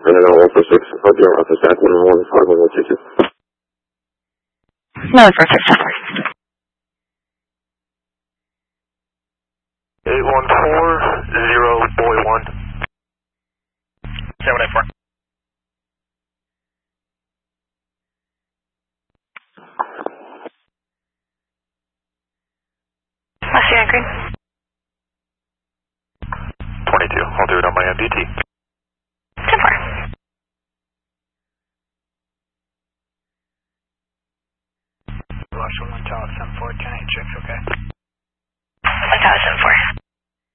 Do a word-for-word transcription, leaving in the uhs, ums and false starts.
And then one four six, I'll be on office at one one five one one six two. No, four six four. eight one four zero boy one. seven eight four. I'll see you on green. twenty-two, I'll do it on my M D T. ten four. Russia one Tower seven four, ten eight checks, okay. one Tower seven four.